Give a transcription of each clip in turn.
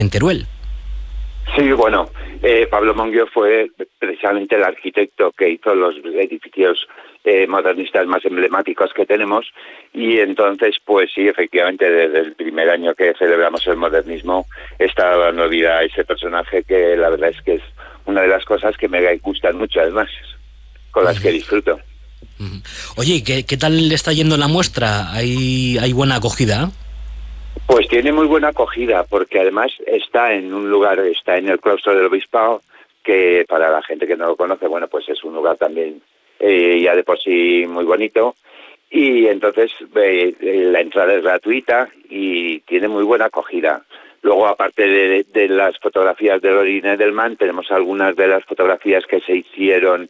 en Teruel. Sí, bueno, Pablo Monguió fue precisamente el arquitecto que hizo los edificios modernistas más emblemáticos que tenemos, y entonces, pues sí, efectivamente, desde el primer año que celebramos el modernismo está dando vida a ese personaje, que la verdad es que es una de las cosas que me gustan mucho, además, con las que disfruto. Oye, ¿qué tal le está yendo la muestra? ¿Hay buena acogida? Pues tiene muy buena acogida, porque además está en un lugar, está en el claustro del Obispado, que para la gente que no lo conoce, bueno, pues es un lugar también ya de por sí muy bonito, y entonces la entrada es gratuita y tiene muy buena acogida. Luego, aparte de las fotografías de Lorin Edelman, tenemos algunas de las fotografías que se hicieron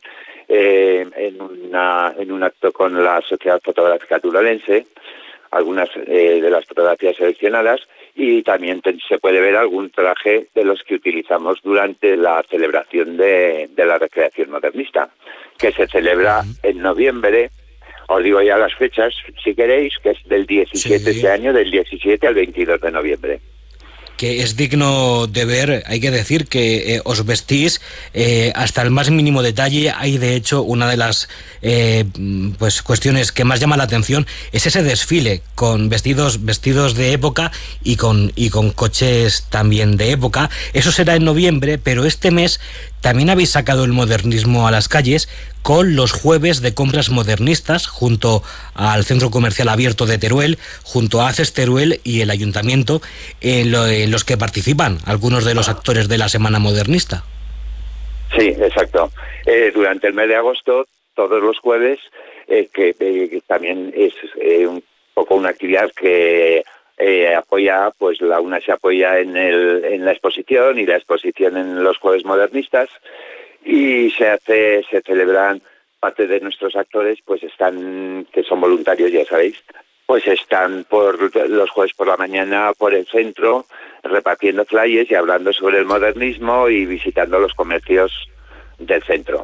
en un acto con la Sociedad Fotográfica Turolense, algunas de las fotografías seleccionadas, y también se puede ver algún traje de los que utilizamos durante la celebración de la recreación modernista, que se celebra en noviembre. Os digo ya las fechas, si queréis, que es del 17 este año, del 17 al 22 de noviembre. Que es digno de ver. Hay que decir que os vestís hasta el más mínimo detalle. Hay, de hecho, una de las pues cuestiones que más llama la atención es ese desfile con vestidos de época y con coches también de época. Eso será en noviembre, pero este mes también habéis sacado el modernismo a las calles con los jueves de compras modernistas junto al Centro Comercial Abierto de Teruel, junto a ACES Teruel y el Ayuntamiento, en los que participan algunos de los actores de la Semana Modernista. Sí, exacto. Durante el mes de agosto, todos los jueves, que también es un poco una actividad que apoya, pues la UNA se apoya en la exposición, y la exposición en los jueves modernistas, y se celebran, parte de nuestros actores pues están, que son voluntarios, ya sabéis, pues están por los jueves por la mañana por el centro repartiendo flyers y hablando sobre el modernismo y visitando los comercios del centro.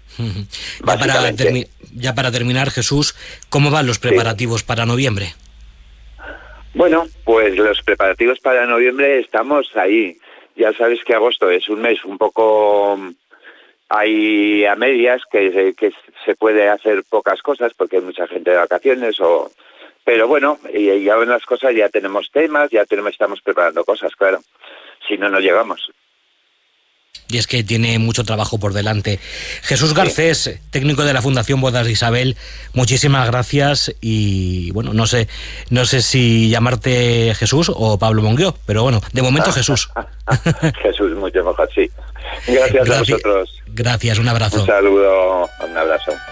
Ya para terminar, Jesús, ¿cómo van los preparativos para noviembre? Bueno, pues los preparativos para noviembre estamos ahí. Ya sabes que agosto es un mes un poco ahí a medias, que se puede hacer pocas cosas porque hay mucha gente de vacaciones, pero bueno, y ya ven las cosas, ya tenemos temas, estamos preparando cosas, claro. Si no, no llegamos. Y es que tiene mucho trabajo por delante. Jesús Garcés, técnico de la Fundación Bodas de Isabel, muchísimas gracias. Y bueno, no sé si llamarte Jesús o Pablo Monguió, pero bueno, de momento Jesús. Jesús, mucho mejor, sí. Gracias a vosotros. Gracias, un abrazo. Un saludo, un abrazo.